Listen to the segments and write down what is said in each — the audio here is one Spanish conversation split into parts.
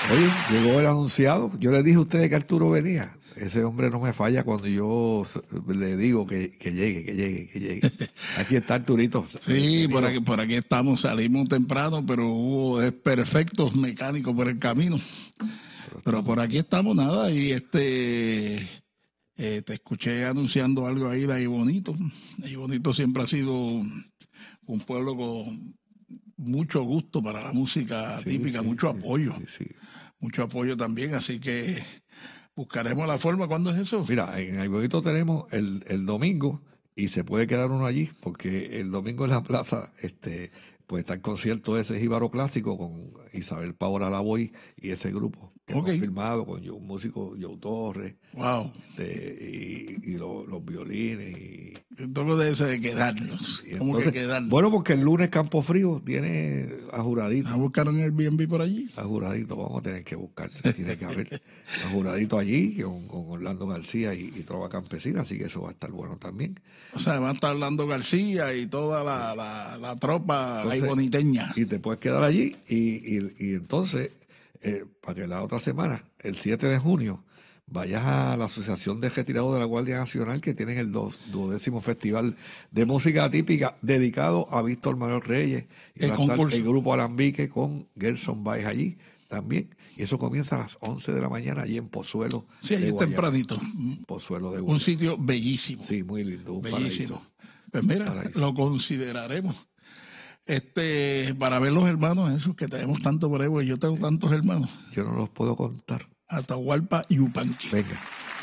Oye, llegó el anunciado. Yo le dije a ustedes que Arturo venía. Ese hombre no me falla cuando yo le digo que llegue. Aquí está Arturito. Sí, por aquí estamos. Salimos temprano, pero hubo desperfectos mecánicos por el camino. Pero por aquí estamos, nada. Y te escuché anunciando algo ahí de Ahí Bonito. Ahí Bonito siempre ha sido un pueblo con mucho gusto para la música típica, mucho apoyo. Mucho apoyo también, así que buscaremos la forma. ¿Cuándo es eso? Mira, en Ahí Bonito tenemos el domingo y se puede quedar uno allí porque el domingo en la plaza pues está el concierto ese jíbaro clásico con Isabel Paola Lavoy y ese grupo que hemos firmado con un músico Joe Torres. Wow. Y los violines y todo de eso de quedarnos. ¿Cómo que quedarnos? Bueno, porque el lunes Campo Frío tiene a Juradito. ¿A buscar un Airbnb por allí? A Juradito, vamos a tener que buscar. Tiene que haber a Juradito allí con Orlando García y Trova Campesina, así que eso va a estar bueno también. O sea, va a estar Orlando García y toda la tropa ahí boniteña. Y te puedes quedar allí y entonces, para que la otra semana, el 7 de junio, vayas a la Asociación de Retirados de la Guardia Nacional, que tienen el 12º Festival de Música Típica dedicado a Víctor Manuel Reyes. Y va a estar el grupo Alambique con Gerson Baez allí también. Y eso comienza a las 11 de la mañana allí en Pozuelo. Sí, allí tempranito. Pozuelo de Guayama. Un sitio bellísimo. Sí, muy lindo. Bellísimo. Pues mira, lo consideraremos. Para ver los hermanos esos que tenemos tanto por ahí, porque yo tengo tantos hermanos. Yo no los puedo contar. Atahualpa y Yupanqui. Venga.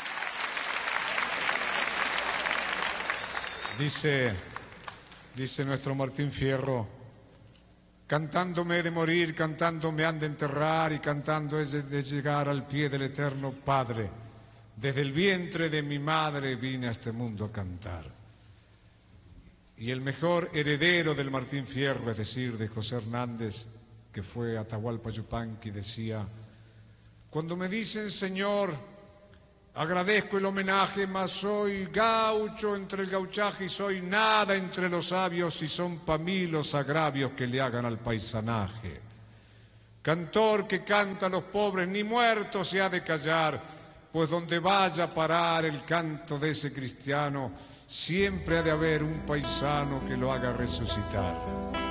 Dice nuestro Martín Fierro: cantando me he de morir, cantando me han de enterrar, y cantando he de llegar al pie del eterno Padre. Desde el vientre de mi madre vine a este mundo a cantar. Y el mejor heredero del Martín Fierro, es decir, de José Hernández, que fue Atahualpa Yupanqui, decía: cuando me dicen Señor, agradezco el homenaje, mas soy gaucho entre el gauchaje y soy nada entre los sabios, y son pa' mí los agravios que le hagan al paisanaje. Cantor que canta a los pobres, ni muerto se ha de callar, pues donde vaya a parar el canto de ese cristiano, siempre ha de haber un paisano que lo haga resucitar.